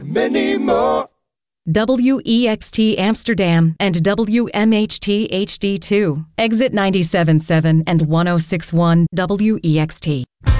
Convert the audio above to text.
many more. WEXT Amsterdam and WMHT HD2. Exit 97.7 and 106.1 WEXT.